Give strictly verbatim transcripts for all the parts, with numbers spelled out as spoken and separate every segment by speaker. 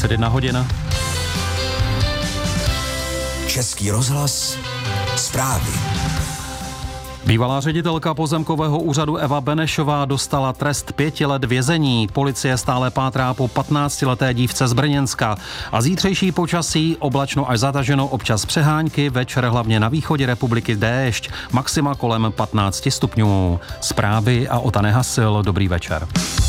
Speaker 1: dvacet jedna hodin.
Speaker 2: Český rozhlas, zprávy.
Speaker 1: Bývalá ředitelka pozemkového úřadu Eva Benešová dostala trest pěti let vězení. Policie stále pátrá po patnáctileté dívce z Brněnska. A zítřejší počasí, oblačno až zataženo, občas přehánky, večer hlavně na východě republiky déšť, maxima kolem patnáct stupňů. Zprávy a Ota Nehasil, dobrý večer.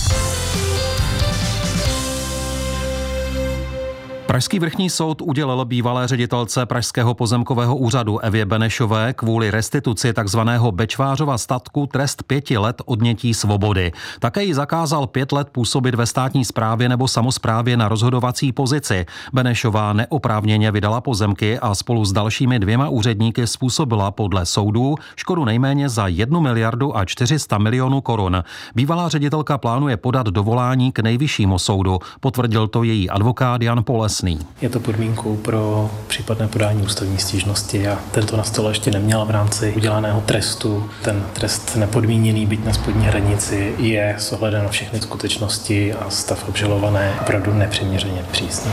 Speaker 1: Pražský vrchní soud udělil bývalé ředitelce Pražského pozemkového úřadu Evě Benešové kvůli restituci takzvaného Bečvářova statku trest pěti let odnětí svobody. Také jí zakázal pět let působit ve státní správě nebo samosprávě na rozhodovací pozici. Benešová neoprávněně vydala pozemky a spolu s dalšími dvěma úředníky způsobila podle soudů škodu nejméně za jednu miliardu a čtyři sta milionů korun. Bývalá ředitelka plánuje podat dovolání k nejvyššímu soudu, potvrdil to její advokát Jan Polesný.
Speaker 3: Je to podmínkou pro případné podání ústavní stížnosti a tento na stole ještě neměla v rámci udělaného trestu. Ten trest nepodmíněný, byť na spodní hranici, je s ohledem na všechny skutečnosti a stav obžalované opravdu nepřiměřeně přísný.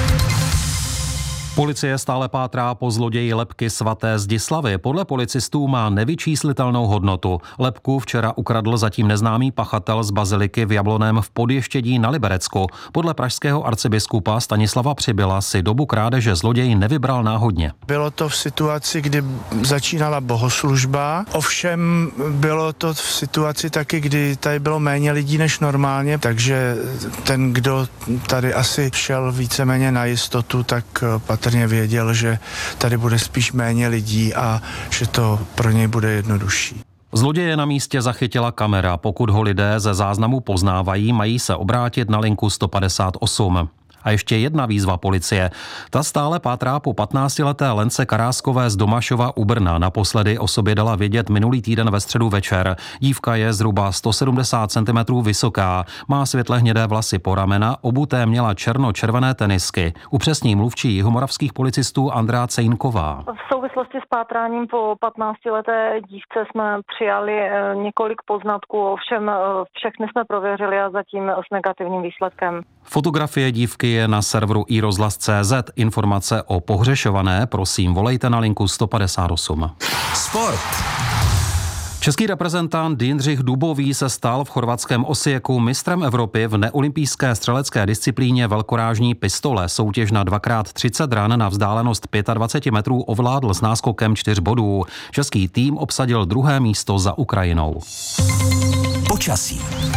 Speaker 1: Policie stále pátrá po zloději lebky svaté Zdislavy. Podle policistů má nevyčíslitelnou hodnotu. Lebku včera ukradl zatím neznámý pachatel z baziliky v Jabloném v Podještědí na Liberecku. Podle pražského arcibiskupa Stanislava Přibyla si dobu krádeže zloděj nevybral náhodně.
Speaker 4: Bylo to v situaci, kdy začínala bohoslužba, ovšem bylo to v situaci taky, kdy tady bylo méně lidí než normálně, takže ten, kdo tady asi šel víceméně na jistotu, tak patrně věděl, že tady bude spíš méně lidí a že to pro něj bude jednodušší.
Speaker 1: Zloděje na místě zachytila kamera. Pokud ho lidé ze záznamu poznávají, mají se obrátit na linku sto padesát osm. A ještě jedna výzva policie. Ta stále pátrá po patnáctileté Lence Karáskové z Domašova u Brna. Naposledy o sobě dala vědět minulý týden ve středu večer. Dívka je zhruba sto sedmdesát centimetrů vysoká, má světle hnědé vlasy po ramena, obuté měla černo-červené tenisky. Upřesní mluvčí jihomoravských policistů Andrea Cejnková.
Speaker 5: V souvislosti s pátráním po patnáctileté dívce jsme přijali několik poznatků, ovšem všechny jsme prověřili a zatím s negativním výsledkem.
Speaker 1: Fotografie dívky je na serveru i rozhlas tečka cé zet. Informace o pohřešované, prosím, volejte na linku sto padesát osm.
Speaker 2: Sport.
Speaker 1: Český reprezentant Jindřich Dubový se stal v chorvatském Osijeku mistrem Evropy v neolympijské střelecké disciplíně velkorážní pistole. Soutěž na dvakrát třicet ran na vzdálenost dvacet pět metrů ovládl s náskokem čtyř bodů. Český tým obsadil druhé místo za Ukrajinou.
Speaker 2: Počasí.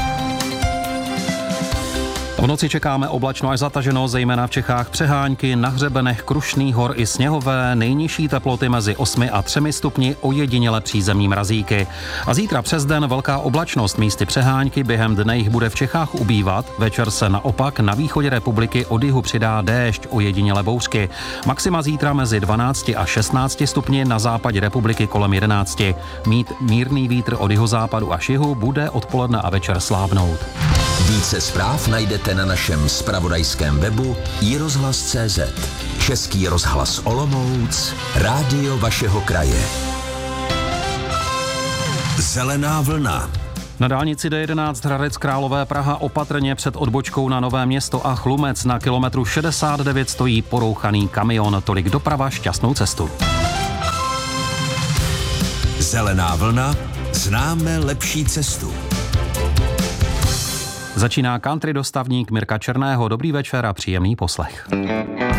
Speaker 1: V noci čekáme oblačno až zataženo, zejména v Čechách přehánky, na hřebenech Krušných hor i sněhové, nejnižší teploty mezi osmi a třemi stupni, ojediněle přízemní mrazíky. A zítra přes den velká oblačnost, místy přehánky, během dne jich bude v Čechách ubývat, večer se naopak na východě republiky od jihu přidá déšť, ojediněle bouřky. Maxima zítra mezi dvanácti a šestnácti stupni, na západě republiky kolem jedenácti. Mít mírný vítr od jihozápadu až jihu, bude odpoledne a večer slábnout.
Speaker 2: Více zpráv najdete na našem zpravodajském webu i rozhlas tečka cé zet. Český rozhlas Olomouc, rádio vašeho kraje. Zelená vlna.
Speaker 1: Na dálnici D jedenáct Hradec Králové Praha opatrně před odbočkou na Nové Město a Chlumec na kilometru šedesát devět stojí porouchaný kamion. Tolik doprava, šťastnou cestu.
Speaker 2: Zelená vlna, známe lepší cestu.
Speaker 1: Začíná country dostavník Mirka Černého. Dobrý večer a příjemný poslech.